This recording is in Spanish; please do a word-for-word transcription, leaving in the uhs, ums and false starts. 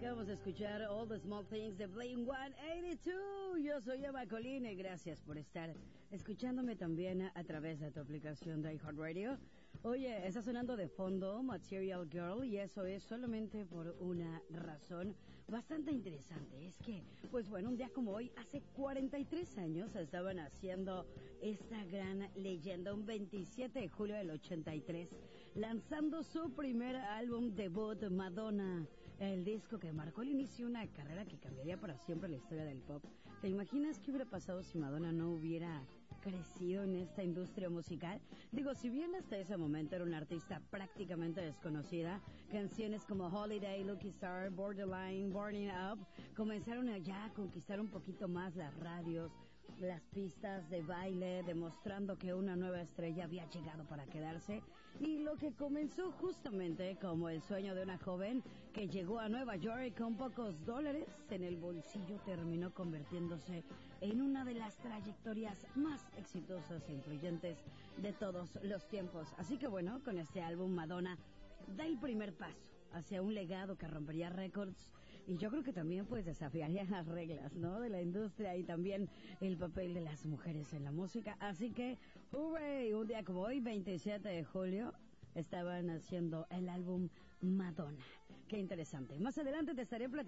Acabamos de escuchar All the Small Things de Blink ciento ochenta y dos. Yo soy Eva Colina. Gracias por estar escuchándome también a través de tu aplicación de iHeartRadio. Oye, está sonando de fondo Material Girl y eso es solamente por una razón bastante interesante. Es que, pues bueno, un día como hoy, hace cuarenta y tres años estaban haciendo esta gran leyenda, un veintisiete de julio del ochenta y tres, lanzando su primer álbum debut, Madonna, el disco que marcó el inicio de una carrera que cambiaría para siempre la historia del pop. ¿Te imaginas qué hubiera pasado si Madonna no hubiera crecido en esta industria musical? Digo, si bien hasta ese momento era una artista prácticamente desconocida, canciones como Holiday, Lucky Star, Borderline, Burning Up comenzaron a ya conquistar un poquito más las radios, las pistas de baile, demostrando que una nueva estrella había llegado para quedarse, y lo que comenzó justamente como el sueño de una joven que llegó a Nueva York con pocos dólares en el bolsillo terminó convirtiéndose en una de las trayectorias más exitosas e influyentes de todos los tiempos. Así que bueno, con este álbum Madonna da el primer paso hacia un legado que rompería récords y yo creo que también pues desafiaría las reglas, ¿no?, de la industria y también el papel de las mujeres en la música. Así que, ¡hurray! Un día como hoy, veintisiete de julio, estaban haciendo el álbum Madonna. Qué interesante. Más adelante te estaré platicando